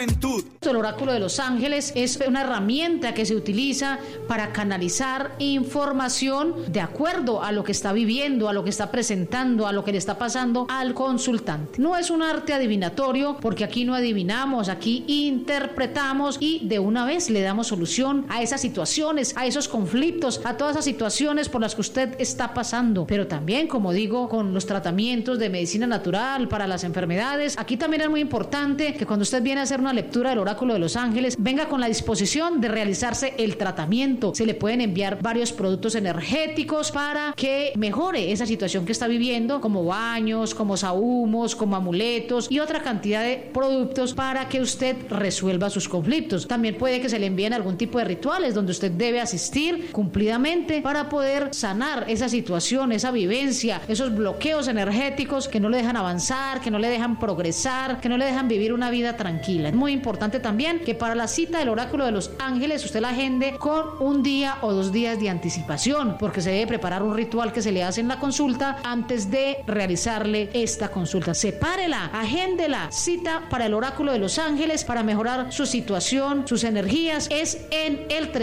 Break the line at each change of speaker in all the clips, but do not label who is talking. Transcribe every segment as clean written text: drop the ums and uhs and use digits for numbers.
Juventud.
El oráculo de los ángeles es una herramienta que se utiliza para canalizar información de acuerdo a lo que está viviendo, a lo que está presentando, a lo que le está pasando al consultante. No es un arte adivinatorio, porque aquí no adivinamos, aquí interpretamos y de una vez le damos solución a esas situaciones, a esos conflictos, a todas esas situaciones por las que usted está pasando. Pero también, como digo, con los tratamientos de medicina natural para las enfermedades, aquí también es muy importante que cuando usted viene a hacer una lectura del oráculo de los ángeles, venga con la disposición de realizarse el tratamiento. Se le pueden enviar varios productos energéticos para que mejore esa situación que está viviendo, como baños, como sahumos, como amuletos y otra cantidad de productos para que usted resuelva sus conflictos. También puede que se le envíen algún tipo de rituales donde usted debe asistir cumplidamente para poder sanar esa situación, esa vivencia, esos bloqueos energéticos que no le dejan avanzar, que no le dejan progresar, que no le dejan vivir una vida tranquila. Es muy importante también que para la cita del oráculo de los ángeles usted la agende con un día o 2 días de anticipación, porque se debe preparar un ritual que se le hace en la consulta antes de realizarle esta consulta. Sepárela, agéndela. Cita para el oráculo de los ángeles para mejorar su situación, sus energías. Es en el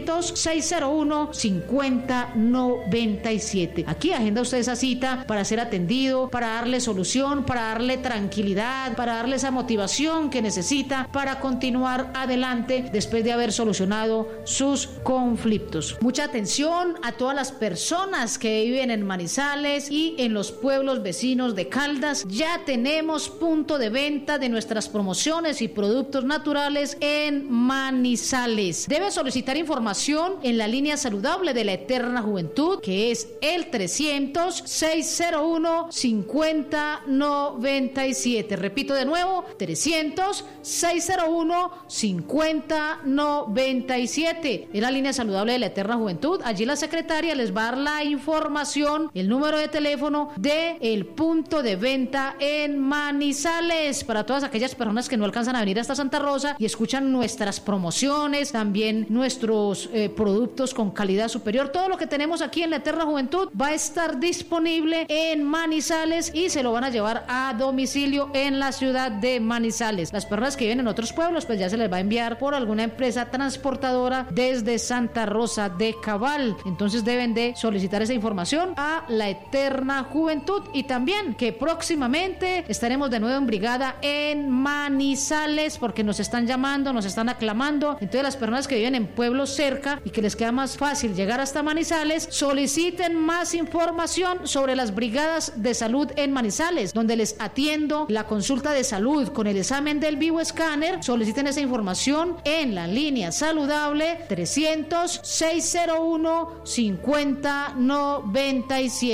300-601-5097. Aquí agenda usted esa cita para ser atendido, para darle solución, para darle tranquilidad, para darle esa motivación que necesita para continuar adelante después de haber solucionado sus conflictos. Mucha atención a todas las personas que viven en Manizales y en los pueblos vecinos de Caldas. Ya tenemos punto de venta de nuestras promociones y productos naturales en Manizales. Debe solicitar información en la línea saludable de la Eterna Juventud, que es el 300-601-5097. Repito de nuevo, 300-601-5097. Es la línea saludable de la Eterna Juventud. Allí la secretaria les va a dar la información, el número de teléfono de el punto de venta en Manizales, para todas aquellas personas que no alcanzan a venir hasta Santa Rosa y escuchan nuestras promociones, también nuestros productos con calidad superior. Todo lo que tenemos aquí en la Eterna Juventud va a estar disponible en Manizales y se lo van a llevar a domicilio en la ciudad de Manizales. Las personas que viven en otros pueblos, pues ya se les va a enviar por alguna empresa transportadora desde Santa Rosa de Cabal. Entonces deben de solicitar esa información a la Eterna Juventud, y también que próximamente estaremos de nuevo en brigada en Manizales, porque nos están llamando, nos están aclamando. Entonces las personas que viven en pueblos cerca y que les queda más fácil llegar hasta Manizales, soliciten más información sobre las brigadas de salud en Manizales, donde les atiendo la consulta de salud con el examen del bioescáner. Soliciten esa información en la línea saludable 300-601-5097.